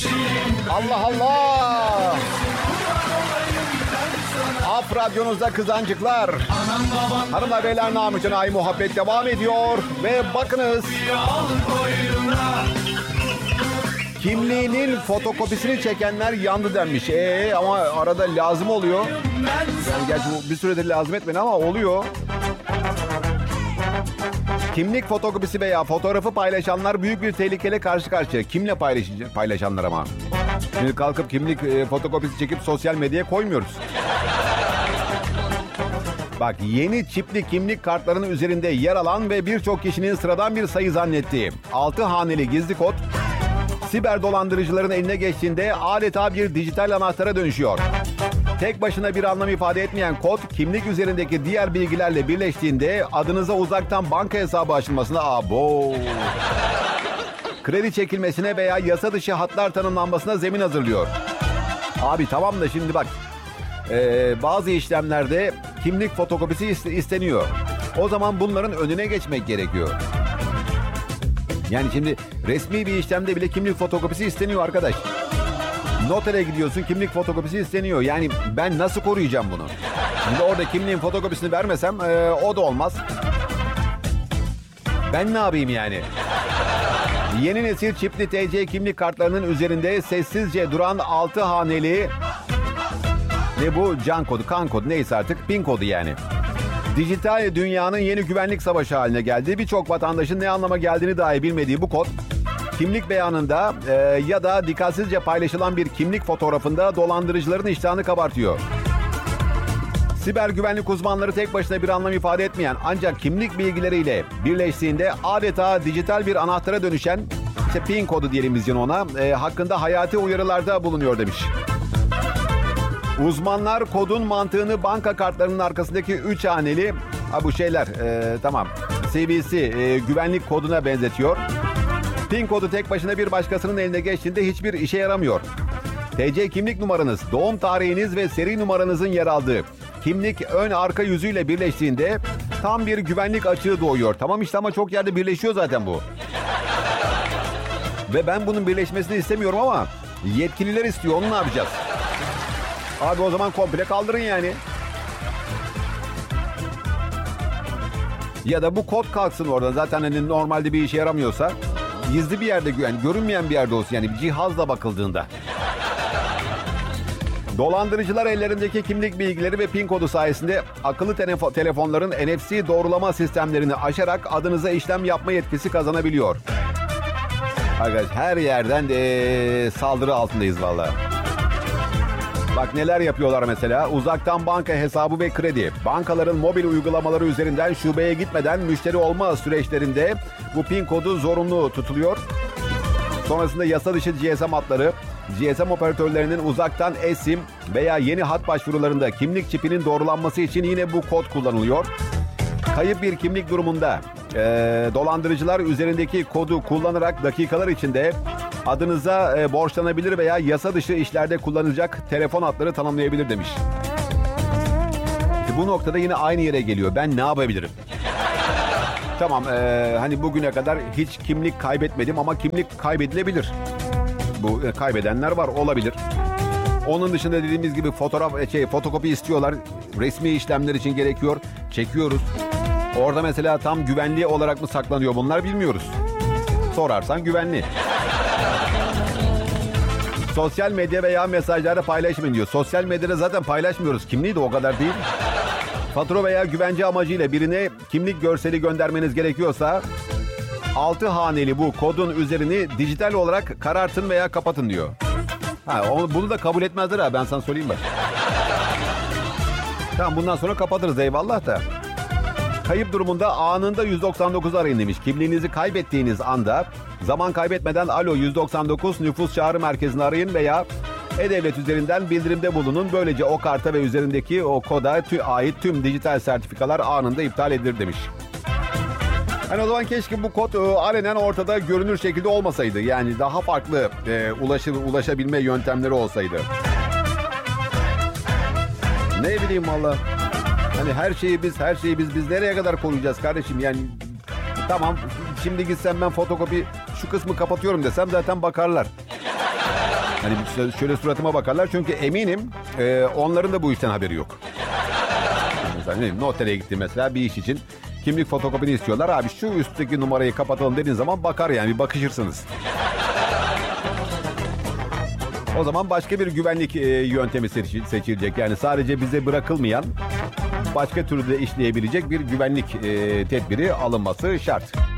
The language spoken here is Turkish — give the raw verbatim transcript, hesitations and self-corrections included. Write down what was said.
Allah Allah. Af radyonuzda Kızancıklar. Hanımlar beyler, namıcına ay muhabbet devam ediyor. Ve bakınız. Kimliğinin fotokopisini çekenler yandı denmiş. Ee, ama arada lazım oluyor. Yani gerçi bu bir süredir lazım etmedi ama oluyor. Kimlik fotokopisi veya fotoğrafı paylaşanlar büyük bir tehlikeyle karşı karşıya. Kimle paylaşacak? Paylaşanlar ama. Şimdi kalkıp kimlik e, fotokopisi çekip sosyal medyaya koymuyoruz. Bak, yeni çipli kimlik kartlarının üzerinde yer alan ve birçok kişinin sıradan bir sayı zannettiği altı haneli gizli kod, siber dolandırıcıların eline geçtiğinde adeta bir dijital anahtara dönüşüyor. Tek başına bir anlam ifade etmeyen kod, kimlik üzerindeki diğer bilgilerle birleştiğinde adınıza uzaktan banka hesabı açılmasına, abo, kredi çekilmesine veya yasa dışı hatlar tanımlanmasına zemin hazırlıyor. Abi tamam da şimdi bak, ee, bazı işlemlerde kimlik fotokopisi isteniyor. O zaman bunların önüne geçmek gerekiyor. Yani şimdi resmi bir işlemde bile kimlik fotokopisi isteniyor arkadaş. Notere gidiyorsun, kimlik fotokopisi isteniyor. Yani ben nasıl koruyacağım bunu? Şimdi orada kimliğin fotokopisini vermesem e, o da olmaz. Ben ne yapayım yani? Yeni nesil çipli T C kimlik kartlarının üzerinde sessizce duran altı haneli, ne bu, can kodu, kan kodu, neyse artık, pin kodu yani. Dijital dünyanın yeni güvenlik savaşı haline geldi. Birçok vatandaşın ne anlama geldiğini dahi bilmediği bu kod, kimlik beyanında e, ya da dikkatsizce paylaşılan bir kimlik fotoğrafında dolandırıcıların iştahını kabartıyor. Siber güvenlik uzmanları tek başına bir anlam ifade etmeyen ancak kimlik bilgileriyle birleştiğinde adeta dijital bir anahtara dönüşen, işte pin kodu diyelim biz ona, e, hakkında hayati uyarılarda bulunuyor demiş. Uzmanlar kodun mantığını banka kartlarının arkasındaki üç haneli, ha bu şeyler e, tamam C V C e, güvenlik koduna benzetiyor. Pin kodu tek başına bir başkasının eline geçtiğinde hiçbir işe yaramıyor. T C kimlik numaranız, doğum tarihiniz ve seri numaranızın yer aldığı kimlik ön arka yüzüyle birleştiğinde tam bir güvenlik açığı doğuyor. Tamam işte, ama çok yerde birleşiyor zaten bu. Ve ben bunun birleşmesini istemiyorum ama yetkililer istiyor, onu ne yapacağız? Abi o zaman komple kaldırın yani. Ya da bu kod kalksın orada. Zaten hani normalde bir işe yaramıyorsa gizli bir yerde, yani görünmeyen bir yerde olsun, yani bir cihazla bakıldığında. Dolandırıcılar ellerindeki kimlik bilgileri ve pin kodu sayesinde akıllı telefo- telefonların N F C doğrulama sistemlerini aşarak adınıza işlem yapma yetkisi kazanabiliyor. Arkadaşlar her yerden de saldırı altındayız vallahi. Bak neler yapıyorlar mesela. Uzaktan banka hesabı ve kredi. Bankaların mobil uygulamaları üzerinden şubeye gitmeden müşteri olma süreçlerinde bu pin kodu zorunlu tutuluyor. Sonrasında yasa dışı G S M hatları, G S M operatörlerinin uzaktan eSIM veya yeni hat başvurularında kimlik çipinin doğrulanması için yine bu kod kullanılıyor. Kayıp bir kimlik durumunda e, dolandırıcılar üzerindeki kodu kullanarak dakikalar içinde adınıza e, borçlanabilir veya yasa dışı işlerde kullanılacak telefon hatları tanımlayabilir demiş. İşte bu noktada yine aynı yere geliyor. Ben ne yapabilirim? Tamam, e, hani bugüne kadar hiç kimlik kaybetmedim ama kimlik kaybedilebilir. Bu e, kaybedenler var, olabilir. Onun dışında dediğimiz gibi fotoğraf, şey, fotokopi istiyorlar. Resmi işlemler için gerekiyor. Çekiyoruz. Orada mesela tam güvenli olarak mı saklanıyor bunlar bilmiyoruz. Sorarsan güvenli. Sosyal medya veya mesajlarda paylaşmayın diyor. Sosyal medyada zaten paylaşmıyoruz. Kimliği de o kadar değil. Fatura veya güvence amacıyla birine kimlik görseli göndermeniz gerekiyorsa altı haneli bu kodun üzerini dijital olarak karartın veya kapatın diyor. Ha, onu, bunu da kabul etmezler ha, ben sana söyleyeyim bak. Tamam, bundan sonra kapatırız eyvallah da. Kayıp durumunda anında yüz doksan dokuz arayın demiş. Kimliğinizi kaybettiğiniz anda zaman kaybetmeden alo yüz doksan dokuz nüfus çağrı merkezini arayın veya E-Devlet üzerinden bildirimde bulunun. Böylece o karta ve üzerindeki o koda tü- ait tüm dijital sertifikalar anında iptal edilir demiş. Hani o zaman keşke bu kod e, alenen ortada görünür şekilde olmasaydı. Yani daha farklı e, ulaşır, ulaşabilme yöntemleri olsaydı. Ne bileyim valla. Hani her şeyi biz, her şeyi biz, biz nereye kadar koruyacağız kardeşim? Yani tamam, şimdi gitsem ben fotokopi şu kısmı kapatıyorum desem zaten bakarlar. Hani şöyle suratıma bakarlar çünkü eminim e, onların da bu işten haberi yok. Mesela ne bileyim, notere gitti mesela bir iş için kimlik fotokopini istiyorlar. Abi şu üstteki numarayı kapatalım dediğin zaman bakar yani bir bakışırsınız. O zaman başka bir güvenlik e, yöntemi seçi- seçilecek. Yani sadece bize bırakılmayan başka türlü de işleyebilecek bir güvenlik e, tedbiri alınması şart.